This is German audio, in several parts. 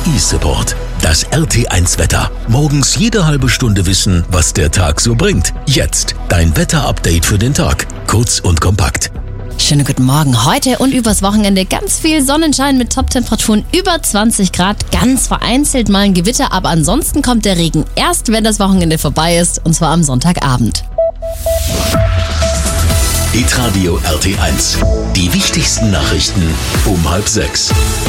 RTI-Support. Das RT1 Wetter. Morgens jede halbe Stunde wissen, was der Tag so bringt. Jetzt dein Wetter-Update für den Tag. Kurz und kompakt. Schönen guten Morgen. Heute und übers Wochenende ganz viel Sonnenschein mit Top-Temperaturen über 20 Grad. Ganz vereinzelt mal ein Gewitter, aber ansonsten kommt der Regen erst, wenn das Wochenende vorbei ist, und zwar am Sonntagabend. Hitradio RT1. Die wichtigsten Nachrichten um 5:30.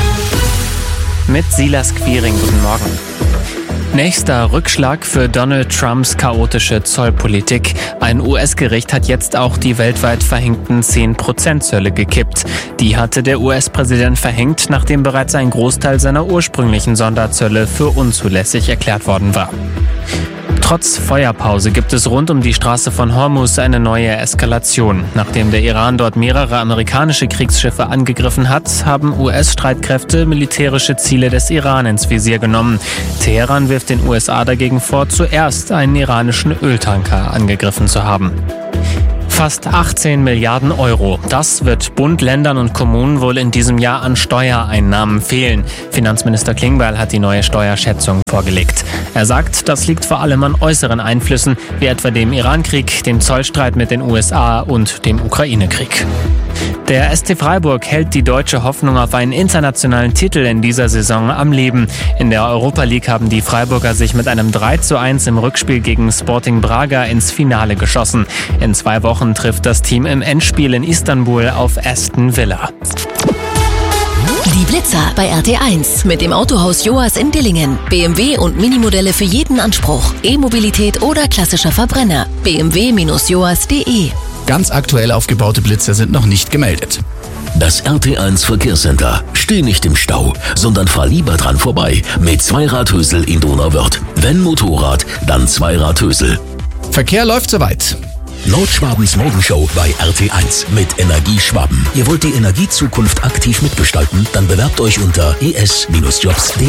Mit Silas Quiring, guten Morgen. Nächster Rückschlag für Donald Trumps chaotische Zollpolitik. Ein US-Gericht hat jetzt auch die weltweit verhängten 10% Zölle gekippt. Die hatte der US-Präsident verhängt, nachdem bereits ein Großteil seiner ursprünglichen Sonderzölle für unzulässig erklärt worden war. Trotz Feuerpause gibt es rund um die Straße von Hormuz eine neue Eskalation. Nachdem der Iran dort mehrere amerikanische Kriegsschiffe angegriffen hat, haben US-Streitkräfte militärische Ziele des Iran ins Visier genommen. Teheran wirft den USA dagegen vor, zuerst einen iranischen Öltanker angegriffen zu haben. Fast 18 Milliarden Euro. Das wird Bund, Ländern und Kommunen wohl in diesem Jahr an Steuereinnahmen fehlen. Finanzminister Klingbeil hat die neue Steuerschätzung vorgelegt. Er sagt, das liegt vor allem an äußeren Einflüssen, wie etwa dem Irankrieg, dem Zollstreit mit den USA und dem Ukraine-Krieg. Der SC Freiburg hält die deutsche Hoffnung auf einen internationalen Titel in dieser Saison am Leben. In der Europa League haben die Freiburger sich mit einem 3:1 im Rückspiel gegen Sporting Braga ins Finale geschossen. In 2 Wochen trifft das Team im Endspiel in Istanbul auf Aston Villa. Die Blitzer bei RT1 mit dem Autohaus Joas in Dillingen. BMW und Minimodelle für jeden Anspruch. E-Mobilität oder klassischer Verbrenner. bmw-joas.de. Ganz aktuell aufgebaute Blitzer sind noch nicht gemeldet. Das RT1 Verkehrscenter. Steh nicht im Stau, sondern fahr lieber dran vorbei mit Zweiradhösel in Donauwörth. Wenn Motorrad, dann Zweiradhösel. Verkehr läuft soweit. Nordschwabens Morgenshow bei RT1 mit Energieschwaben. Ihr wollt die Energiezukunft aktiv mitgestalten? Dann bewerbt euch unter es-jobs.de.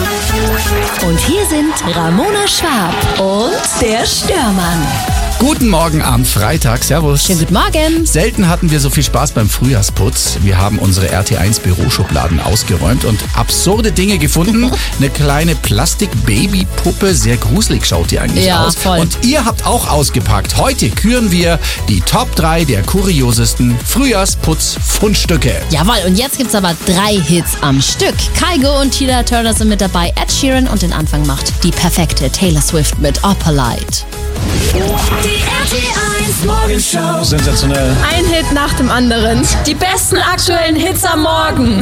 Und hier sind Ramona Schwab und der Störmann. Guten Morgen am Freitag, servus. Schönen guten Morgen. Selten hatten wir so viel Spaß beim Frühjahrsputz. Wir haben unsere RT1 Büroschubladen ausgeräumt und absurde Dinge gefunden. Eine kleine Plastik-Baby-Puppe, sehr gruselig schaut die eigentlich aus. Voll. Und ihr habt auch ausgepackt. Heute küren wir die Top 3 der kuriosesten Frühjahrsputz-Fundstücke. Jawohl, und jetzt gibt's aber 3 Hits am Stück. Kygo und Tina Turner sind mit dabei, Ed Sheeran, und den Anfang macht die perfekte Taylor Swift mit Opalite. Die RT1 Morgenshow. Sensationell. Ein Hit nach dem anderen. Die besten aktuellen Hits am Morgen.